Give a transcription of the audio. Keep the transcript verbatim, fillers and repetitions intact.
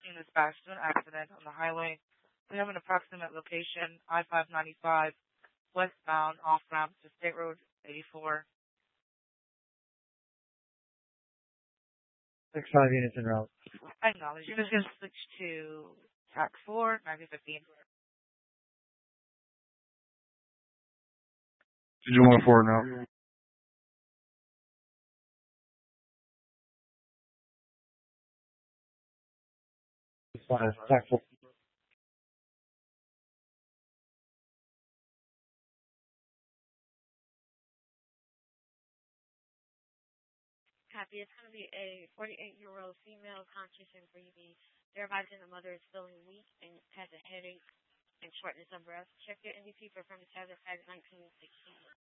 being dispatched to an accident on the highway. We have an approximate location, I five ninety-five, westbound, off-ramp to State Road eighty-four. Six five units en route. Acknowledge. You're just going to switch to tax four, nineteen fifteen. Did you want four now? Five, tax four. Copy. It's going to be a forty-eight-year-old female, conscious and breathing. They're advising the mother is feeling weak and has a headache and shortness of breath. Check your N D P for permit nineteen sixteen.